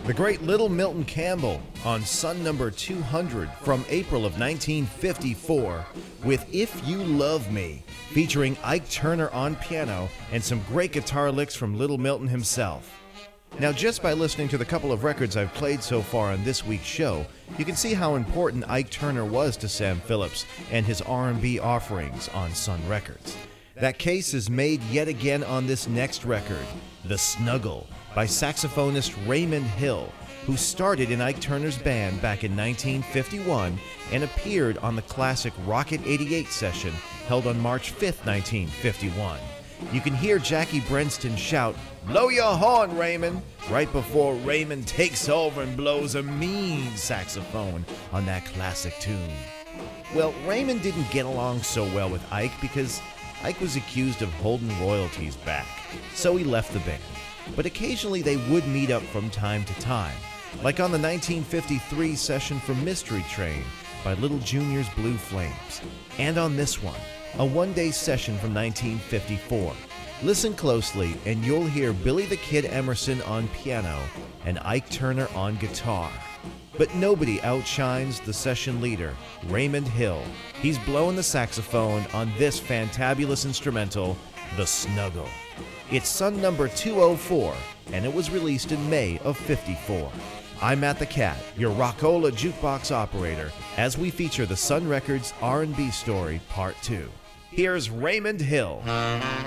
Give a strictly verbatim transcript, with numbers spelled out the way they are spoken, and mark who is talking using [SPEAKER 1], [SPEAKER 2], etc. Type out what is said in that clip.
[SPEAKER 1] The great Little Milton Campbell on Sun number two hundred from April of nineteen fifty-four with If You Love Me, featuring Ike Turner on piano and some great guitar licks from Little Milton himself. Now, just by listening to the couple of records I've played so far on this week's show, you can see how important Ike Turner was to Sam Phillips and his R and B offerings on Sun Records. That case is made yet again on this next record, The Snuggle, by saxophonist Raymond Hill, who started in Ike Turner's band back in nineteen fifty-one and appeared on the classic Rocket eighty-eight session held on March fifth, nineteen fifty-one. You can hear Jackie Brenston shout, "Blow your horn, Raymond," right before Raymond takes over and blows a mean saxophone on that classic tune. Well, Raymond didn't get along so well with Ike because Ike was accused of holding royalties back, so he left the band. But occasionally they would meet up from time to time, like on the nineteen fifty-three session from Mystery Train by Little Junior's Blue Flames, and on this one, a one-day session from nineteen fifty-four. Listen closely and you'll hear Billy the Kid Emerson on piano and Ike Turner on guitar. But nobody outshines the session leader, Raymond Hill. He's blowing the saxophone on this fantabulous instrumental, The Snuggle. It's Sun number two oh four, and it was released in May of fifty-four. I'm Matt the Cat, your Rockola jukebox operator, as we feature the Sun Records R and B story Part two. Here's Raymond Hill.